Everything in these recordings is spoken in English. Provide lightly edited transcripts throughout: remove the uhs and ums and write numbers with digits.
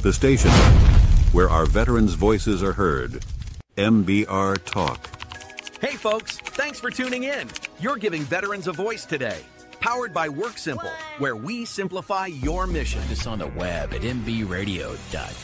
The station where our veterans' voices are heard. MBR Talk. Hey folks, thanks for tuning in. You're giving veterans a voice today. Powered by WorkSimple, where we simplify your mission. Us on the web at mbradio.com.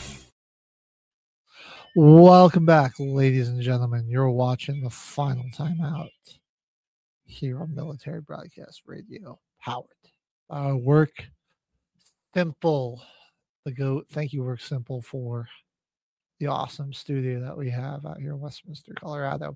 Welcome back, ladies and gentlemen. You're watching the final timeout here on Military Broadcast Radio, powered by Work Simple, the GOAT. Thank you, Work Simple, for the awesome studio that we have out here in Westminster, Colorado.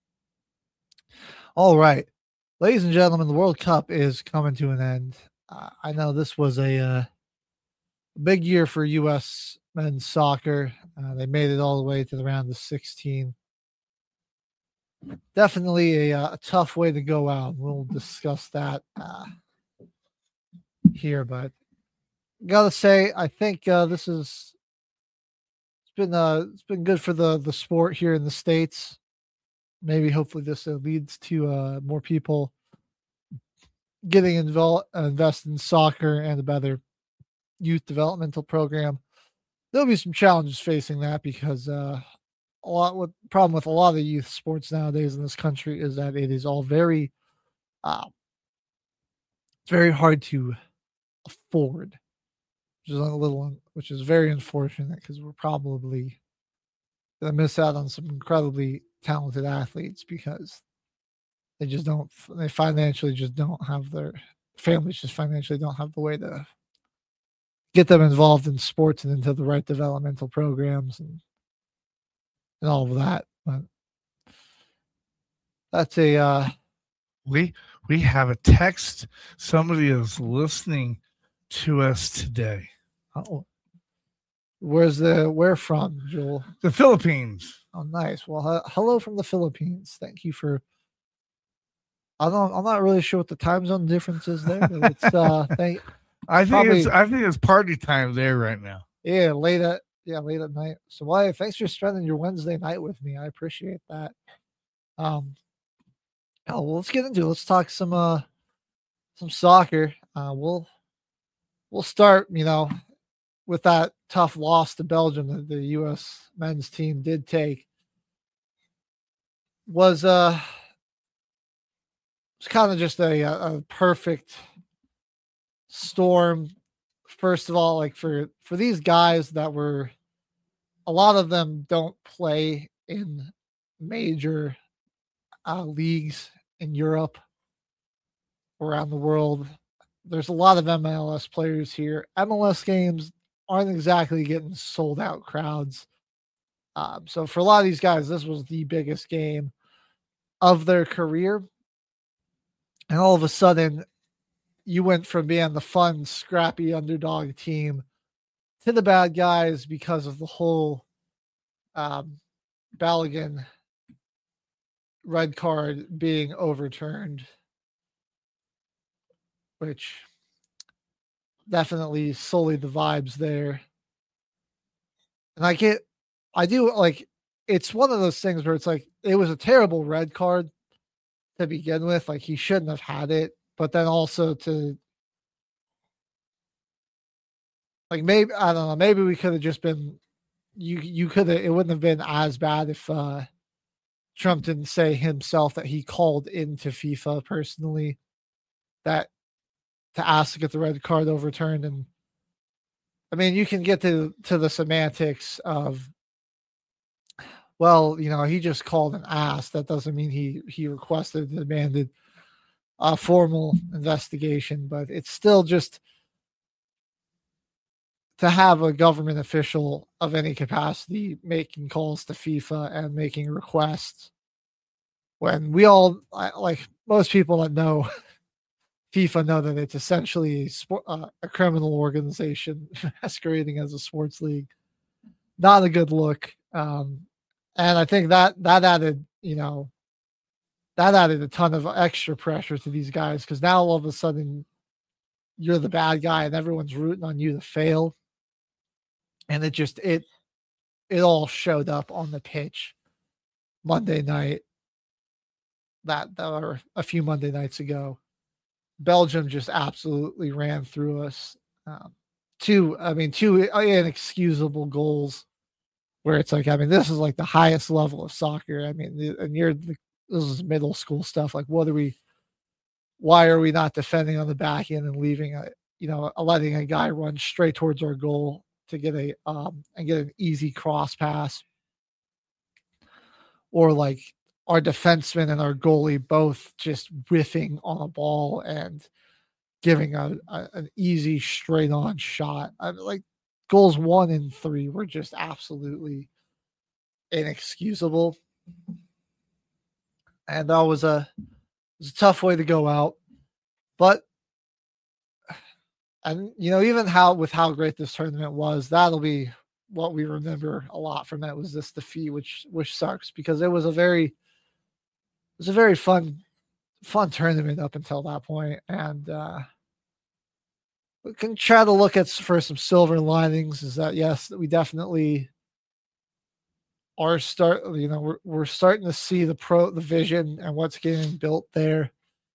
All right, ladies and gentlemen, the World Cup is coming to an end. I know this was a big year for U.S. men's soccer. They made it all the way to the round of 16. Definitely a tough way to go out. We'll discuss that here, but gotta say, I think this is it's been good for the sport here in the States. Maybe hopefully this leads to more people getting invested in soccer and a better youth developmental program. There'll be some challenges facing that because problem with a lot of youth sports nowadays in this country is that it is all very it's very hard to afford, which is very unfortunate because we're probably going to miss out on some incredibly talented athletes because they financially just don't have their families just financially don't have the way to get them involved in sports and into the right developmental programs and all of that. But that's we have a text. Somebody is listening to us today. Oh, where from, Joel? The Philippines. Oh, nice. Well, hello from the Philippines. Thank you for. I'm not really sure what the time zone difference is there, but it's I think it's party time there right now. Yeah, late at night. So, well, thanks for spending your Wednesday night with me. I appreciate that. Well, let's get into it. Let's talk some soccer. We'll start, with that tough loss to Belgium that the U.S. men's team did take. Was kind of just a perfect storm. First of all, like for these guys that were, a lot of them don't play in major leagues in Europe, around the world. There's a lot of MLS players here. MLS games aren't exactly getting sold out crowds. So for a lot of these guys, this was the biggest game of their career. And all of a sudden, you went from being the fun, scrappy underdog team to the bad guys because of the whole Balogun red card being overturned, which definitely sullied the vibes there. And it's one of those things where it's like, it was a terrible red card to begin with. Like, he shouldn't have had it, but then also to, like, maybe, I don't know, maybe we could have just been, it wouldn't have been as bad if Trump didn't say himself that he called into FIFA personally that to ask to get the red card overturned. And I mean, you can get to the semantics of, well, he just called and asked. That doesn't mean he requested, demanded a formal investigation, but it's still just to have a government official of any capacity making calls to FIFA and making requests when we all, like most people that know FIFA, know that it's essentially a criminal organization masquerading as a sports league. Not a good look. And I think that added, that added a ton of extra pressure to these guys, because now all of a sudden you're the bad guy and everyone's rooting on you to fail. And it all showed up on the pitch Monday night, that or a few Monday nights ago. Belgium just absolutely ran through us. two inexcusable goals where it's like, I mean, this is like the highest level of soccer. I mean, and this is middle school stuff. Like, why are we not defending on the back end and leaving letting a guy run straight towards our goal to get an easy cross pass, or like our defenseman and our goalie both just whiffing on a ball and giving an easy straight on shot. I mean, like goals 1 and 3 were just absolutely inexcusable. And that was a tough way to go out. But, and even how great this tournament was, that'll be what we remember a lot from it, was this defeat, which sucks, because it was a very fun tournament up until that point. And we can try to look for some silver linings. Is that, yes, we definitely are we're starting to see the vision and what's getting built there.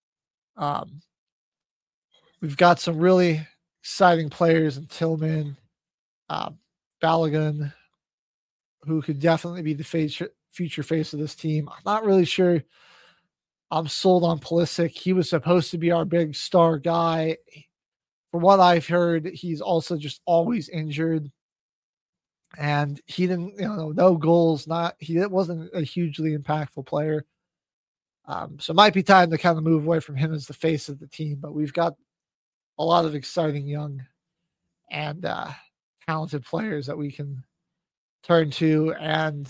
We've got some really exciting players in Tillman, Balogun, who could definitely be the future face of this team. I'm not really sure I'm sold on Pulisic. He was supposed to be our big star guy. From what I've heard, he's also just always injured. And he didn't, no goals. He wasn't a hugely impactful player. So it might be time to kind of move away from him as the face of the team. But we've got a lot of exciting young and talented players that we can turn to, and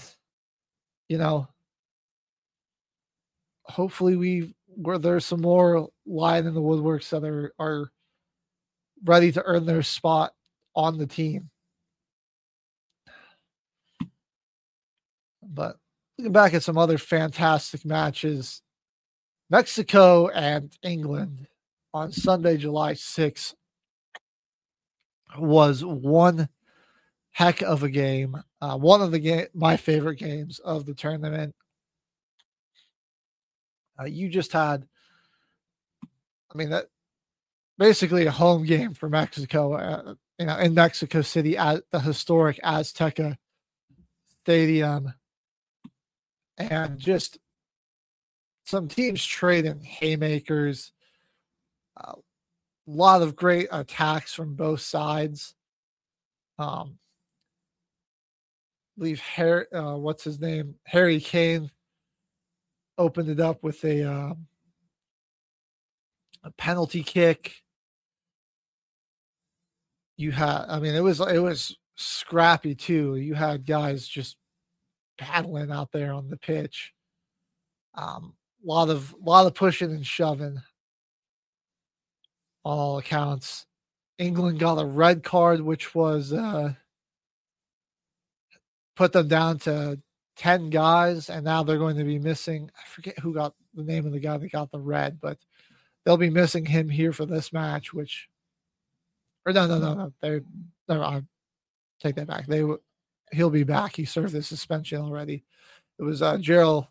hopefully there's some more lying in the woodworks that are ready to earn their spot on the team. But looking back at some other fantastic matches, Mexico and England on Sunday, July 6th was one heck of a game. One of my favorite games of the tournament. You just had, that basically a home game for Mexico, in Mexico City at the historic Azteca Stadium. And just some teams trading haymakers. A lot of great attacks from both sides. I believe what's his name? Harry Kane opened it up with a penalty kick. You had, it was scrappy too. You had guys just battling out there on the pitch. Lot of pushing and shoving on all accounts. England got a red card, which was put them down to 10 guys, and now they're going to be missing, I forget who got the name of the guy that got the red, but they'll be missing him here for this match, no, I take that back. He'll be back. He served his suspension already. It was Gerald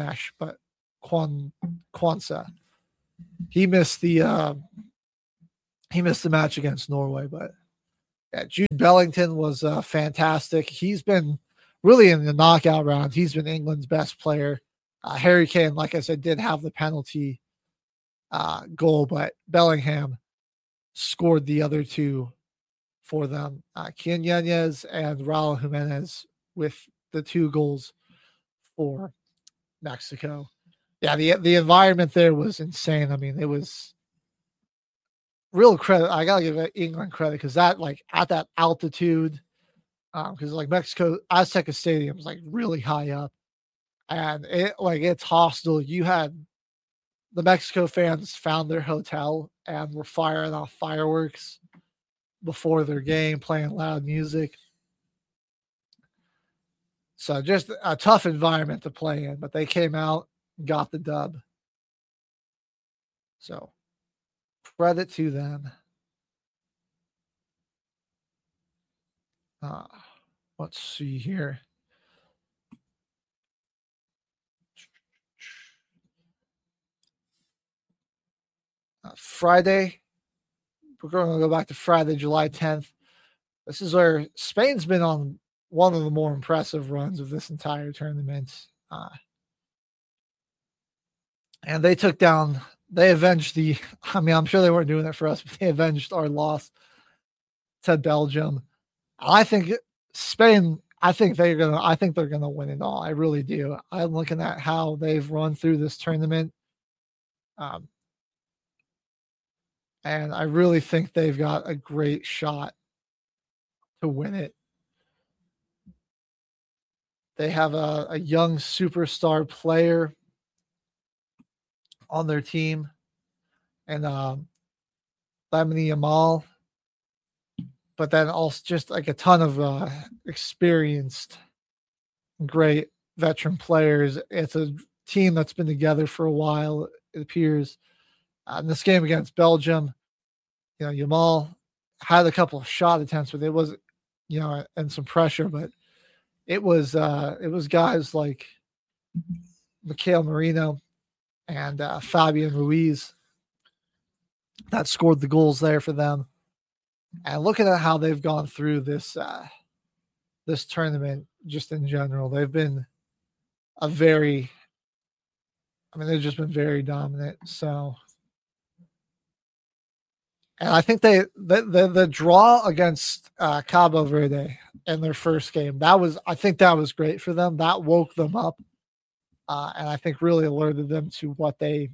Quansah. He missed the match against Norway, but yeah, Jude Bellingham was fantastic. He's been really in the knockout round. He's been England's best player. Harry Kane, like I said, did have the penalty goal, but Bellingham scored the other two for them. Kian Yanez and Raul Jimenez with the 2 goals for Mexico. Yeah, the environment there was insane. It was real credit. I gotta give England credit, because that, like, at that altitude, because like Mexico Azteca Stadium is like really high up, and it's hostile. You had the Mexico fans found their hotel and were firing off fireworks before their game, playing loud music. So just a tough environment to play in, but they came out and got the dub. So credit to them. Let's see here. Friday. We're going to go back to Friday, July 10th. this is where Spain's been on one of the more impressive runs of this entire tournament. And they avenged I'm sure they weren't doing it for us, but they avenged our loss to Belgium. I think Spain, I think they're gonna win it all. I really do. I'm looking at how they've run through this tournament. And I really think they've got a great shot to win it. They have a young superstar player on their team, and Lamine Yamal, but then also just like a ton of experienced, great veteran players. It's a team that's been together for a while, it appears. In this game against Belgium, Yamal had a couple of shot attempts, but it was, and some pressure, but it was guys like Mikel Merino and Fabian Ruiz that scored the goals there for them. And looking at how they've gone through this tournament, just in general, they've been they've just been very dominant. So, and I think the draw against Cabo Verde in their first game, I think that was great for them. That woke them up. And I think really alerted them to what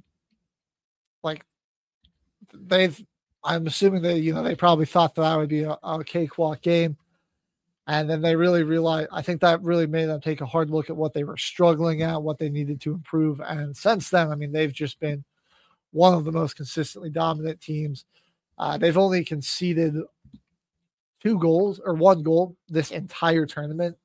I'm assuming they probably thought that would be a cakewalk game. And then they really realized, I think that really made them take a hard look at what they were struggling at, what they needed to improve. And since then, they've just been one of the most consistently dominant teams. They've only conceded 1 goal this entire tournament.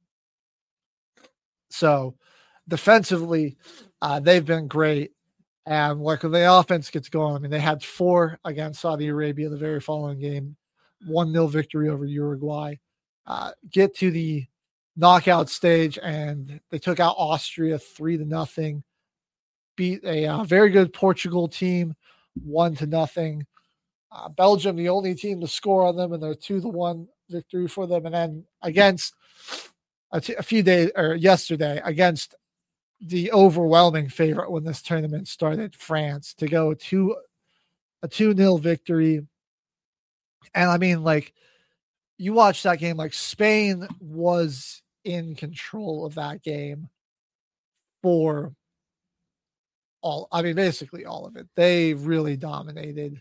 So defensively, they've been great. And when the offense gets going, they had 4 against Saudi Arabia the very following game, 1-0 victory over Uruguay. Get to the knockout stage, and they took out Austria 3-0. Beat a very good Portugal team 1-0. Belgium, the only team to score on them, and their 2-1 victory for them. And then against yesterday against the overwhelming favorite when this tournament started, France, to go to a 2-0 victory. And you watch that game, Spain was in control of that game for basically all of it. They really dominated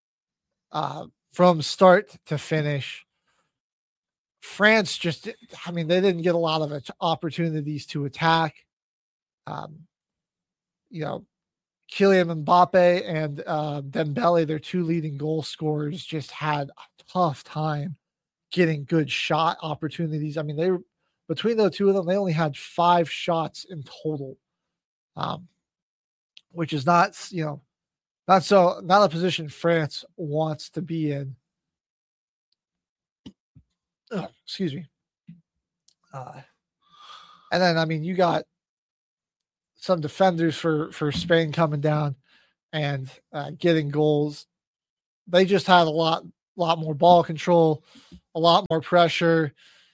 from start to finish. France just, they didn't get a lot of opportunities to attack. Kylian Mbappe and Dembele, their 2 leading goal scorers, just had a tough time getting good shot opportunities. They were, between the 2 of them, they only had 5 shots in total, which is not a position France wants to be in. Excuse me. And then, you got some defenders for Spain coming down and getting goals. They just had a lot more ball control, a lot more pressure.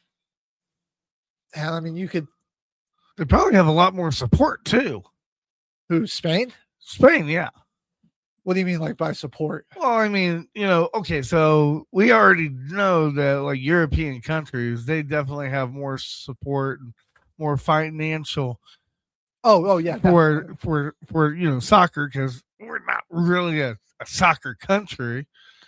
And they probably have a lot more support too. Who, Spain? Spain, yeah. What do you mean, by support? Well, okay, so we already know that European countries, they definitely have more support and more financial. Oh yeah. For soccer, because we're not really a soccer country.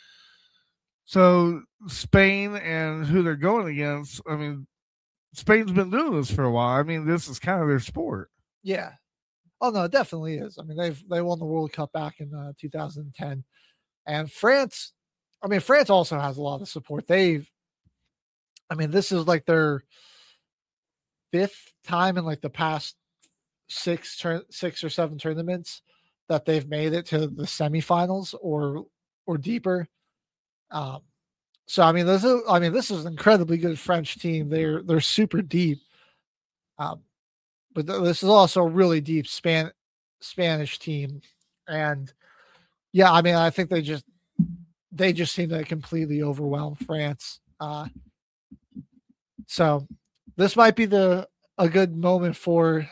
So Spain and who they're going against, Spain's been doing this for a while. This is kind of their sport. Yeah. Oh no, it definitely is. They won the World Cup back in 2010, and France. France also has a lot of support. This is their 5th time in the past 6 or 7 tournaments that they've made it to the semifinals or deeper. So this is an incredibly good French team. They're super deep. But this is also a really deep Spanish team. And yeah, I think they just seem to completely overwhelm France. So this might be a good moment for,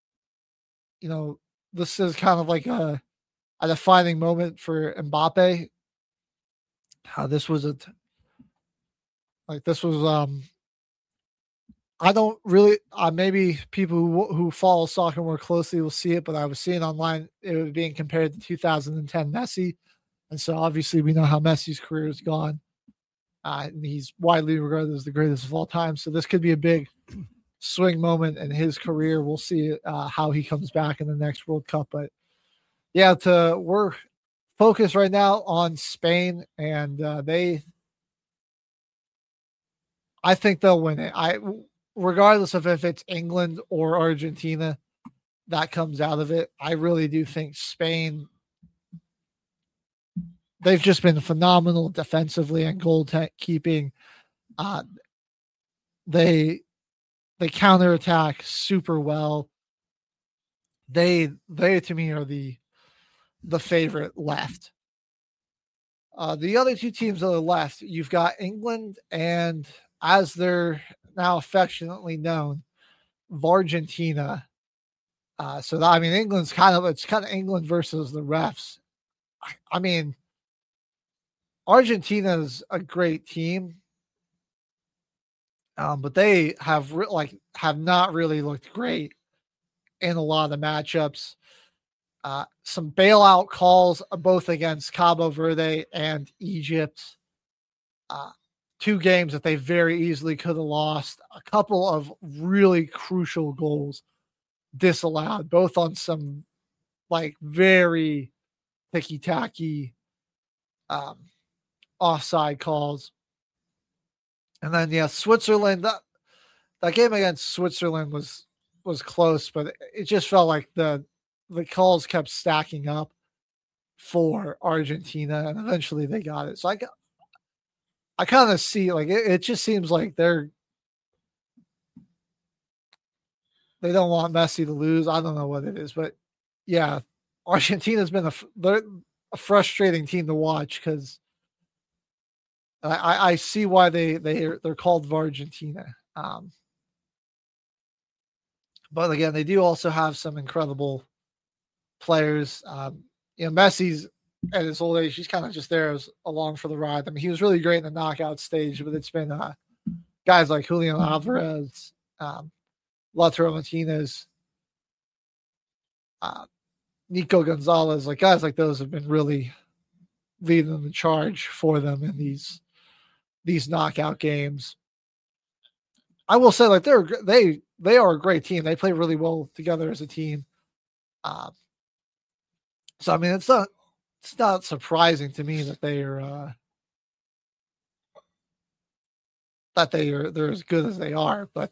this is kind of like a defining moment for Mbappe. This was I don't really, maybe people who follow soccer more closely will see it, but I was seeing online it was being compared to 2010 Messi. And so obviously we know how Messi's career has gone. And he's widely regarded as the greatest of all time. So this could be a big swing moment in his career. We'll see how he comes back in the next World Cup. But yeah, we're focused right now on Spain, and I think they'll win it. Regardless of if it's England or Argentina that comes out of it, I really do think Spain, they've just been phenomenal defensively and goal keeping. They counterattack super well. They to me are the favorite left. The other two teams on the left, you've got England and, as they're now affectionately known, Vargentina. England's kind of England versus the refs. I mean, Argentina's a great team, but they have not really looked great in a lot of the matchups. Some bailout calls both against Cabo Verde and Egypt. Two games that they very easily could have lost. A couple of really crucial goals disallowed, both on some very ticky-tacky offside calls. And then Switzerland. That game against Switzerland was close, but it just felt like the calls kept stacking up for Argentina, and eventually they got it. So I kind of see it just seems like they don't want Messi to lose. I don't know what it is, but yeah, Argentina's been a frustrating team to watch, because I see why they're called Vargentina. But again, they do also have some incredible players. Messi's at his old age, he's kind of just there as along for the ride. I mean, he was really great in the knockout stage, but it's been guys like Julian Alvarez, Lautaro Martinez, Nico Gonzalez, guys like those have been really leading the charge for them in these knockout games. I will say, they are a great team. They play really well together as a team. So I mean, it's not surprising to me that they're as good as they are. But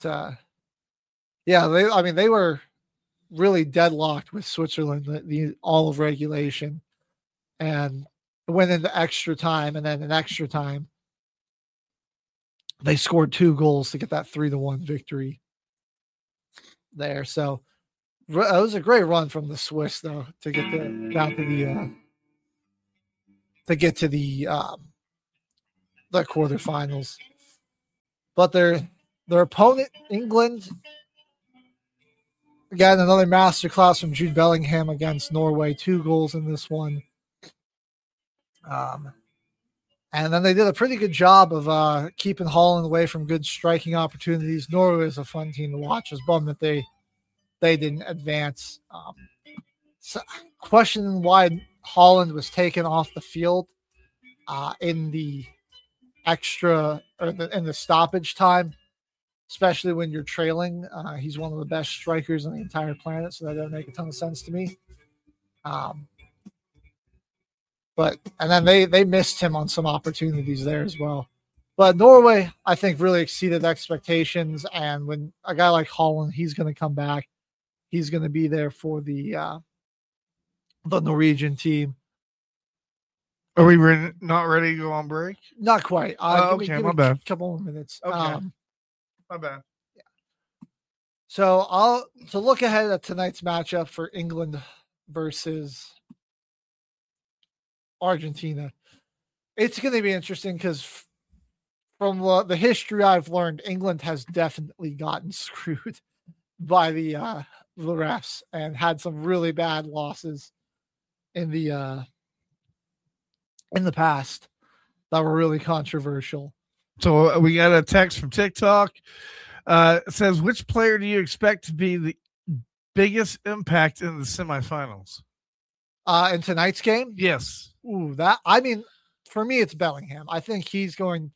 they were really deadlocked with Switzerland all of regulation, and went into extra time, and then in extra time they scored 2 goals to get that 3-1 victory there. So it was a great run from the Swiss, though, to get the quarterfinals. But their opponent, England, again, another masterclass from Jude Bellingham against Norway. 2 goals in this one. And then they did a pretty good job of keeping Holland away from good striking opportunities. Norway is a fun team to watch. It's bummed that they didn't advance. So questioning why Holland was taken off the field in the extra or in the stoppage time, especially when you're trailing. He's one of the best strikers on the entire planet, so that doesn't make a ton of sense to me. And then they missed him on some opportunities there as well. But Norway, I think, really exceeded expectations. And when a guy like Holland, he's going to come back. He's going to be there for the Norwegian team. Are we not ready to go on break? Not quite. Okay, my bad. A couple more minutes. Okay. My bad. Yeah. So to look ahead at tonight's matchup for England versus Argentina, it's going to be interesting because from the history I've learned, England has definitely gotten screwed by the refs and had some really bad losses in the past that were really controversial. So we got a text from TikTok. It says, which player do you expect to be the biggest impact in the semifinals? In tonight's game? Yes. Ooh, for me, it's Bellingham. I think he's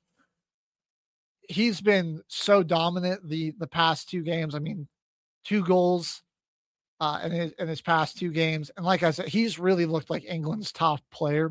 been so dominant the past 2 games. I mean, 2 goals in his past 2 games. And like I said, he's really looked like England's top player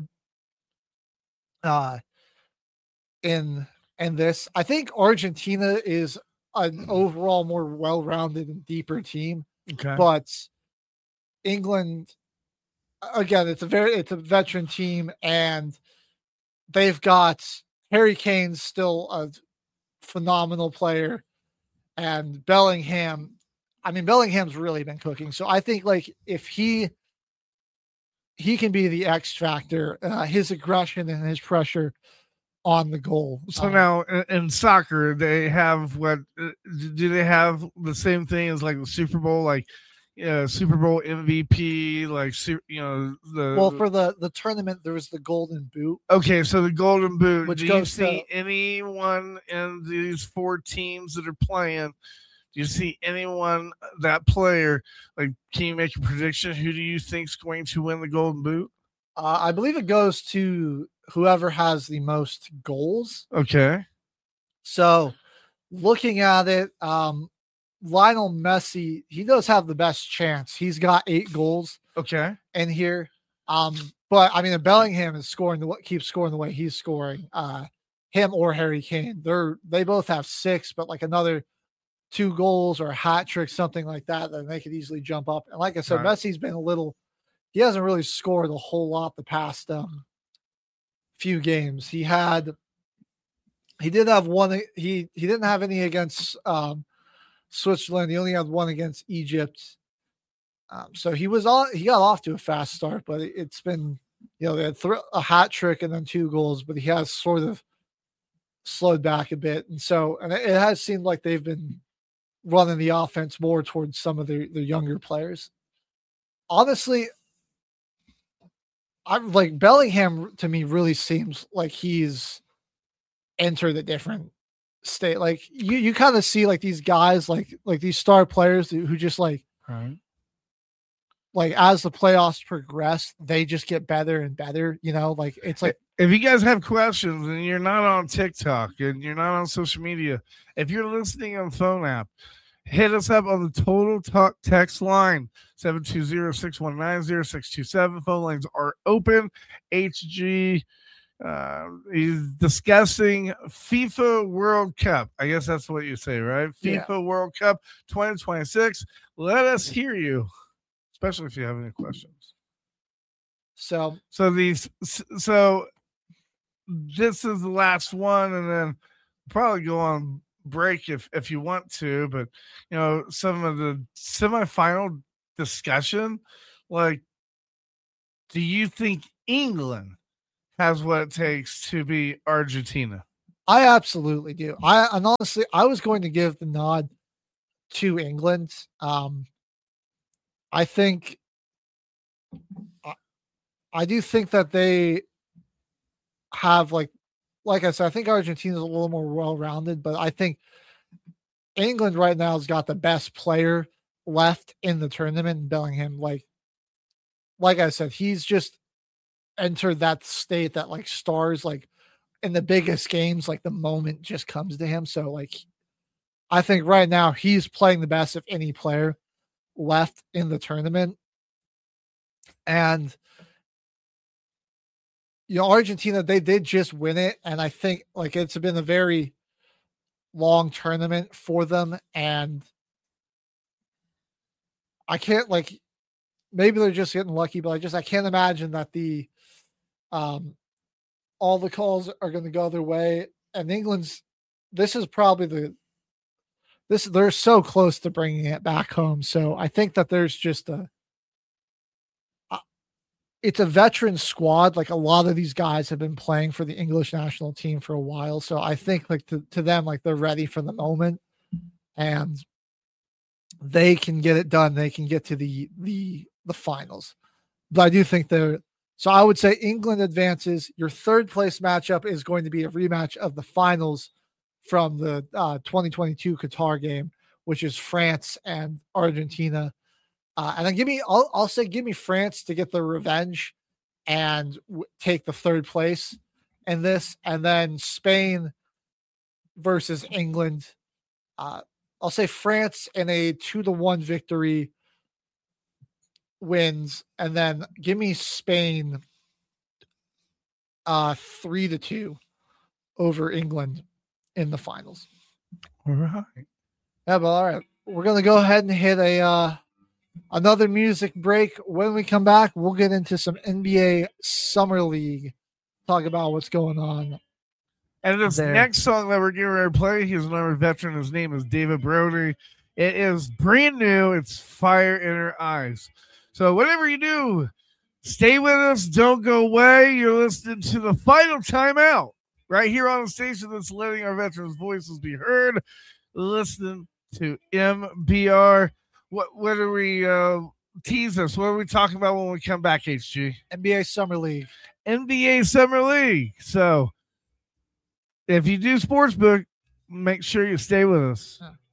in this. I think Argentina is an overall more well-rounded and deeper team. Okay. But England, again, it's a veteran team, and they've got Harry Kane's still a phenomenal player, and Bellingham. I mean, Bellingham's really been cooking. So I think like if he can be the X factor, his aggression and his pressure on the goal. So now in soccer, they have what? Do they have the same thing as like the Super Bowl, like Super Bowl MVP, like for the tournament there was the Golden Boot. Okay, so the Golden Boot. Which do you see anyone in these 4 teams that are playing? Do you see anyone, that player, like, can you make a prediction? Who do you think is going to win the Golden Boot? I believe it goes to whoever has the most goals. Okay. So looking at it, Lionel Messi, he does have the best chance. He's got 8 goals. Okay. In here. But I mean, if Bellingham is keeps scoring the way he's scoring, him or Harry Kane, they both have 6, but like another 2 goals or a hat trick, something like that they could easily jump up. And like I said, right. Messi's been he hasn't really scored a whole lot the past few games. He did have one. He didn't have any against Switzerland. He only had 1 against Egypt. So he got off to a fast start, but it's been, they had a hat trick and then 2 goals, but he has sort of slowed back a bit. And it has seemed like they've been running the offense more towards some of the younger players. Honestly, I'm like Bellingham to me really seems like he's entered a different state. Like you kind of see like these guys, like these star players who just like, right. Like as the playoffs progress, they just get better and better. Like it's like, if you guys have questions and you're not on TikTok and you're not on social media, if you're listening on the phone app, hit us up on the Total Talk text line, 720-619-0627. Phone lines are open. HG, he's discussing FIFA World Cup. I guess that's what you say, right? FIFA World Cup 2026. Let us hear you, especially if you have any questions. So this is the last one, and then probably go on break if you want to, but some of the semifinal discussion, like, do you think England has what it takes to be Argentina? I absolutely do. And honestly, I was going to give the nod to England. I do think that they have like I said, I think Argentina is a little more well-rounded, but I think England right now has got the best player left in the tournament. Bellingham, like I said, he's just entered that state that like stars, like in the biggest games, like the moment just comes to him. So like, I think right now he's playing the best of any player left in the tournament. And Argentina, they did just win it. And I think like it's been a very long tournament for them. And I can't maybe they're just getting lucky, but I can't imagine that all the calls are going to go their way. And this is probably they're so close to bringing it back home. So I think that there's just it's a veteran squad. Like a lot of these guys have been playing for the English national team for a while. So I think like to them, like they're ready for the moment and they can get it done. They can get to the finals. But I do think so I would say England advances. Your third place matchup is going to be a rematch of the finals from the 2022 Qatar game, which is France and Argentina. And then I'll say give me France to get the revenge and take the third place in this, and then Spain versus England. I'll say France in a 2-1 victory wins, and then give me Spain 3-2 over England in the finals. All right. Yeah, but all right. We're gonna go ahead and hit another music break. When we come back, we'll get into some NBA Summer League, talk about what's going on. And this next song that we're getting ready to play, he's another veteran. His name is David Brody. It is brand new. It's Fire in Her Eyes. So whatever you do, stay with us. Don't go away. You're listening to the Final Timeout right here on the station that's letting our veterans' voices be heard. Listening to MBR. What are we tease us? What are we talking about when we come back, HG? NBA Summer League. NBA Summer League. So if you do sportsbook, make sure you stay with us.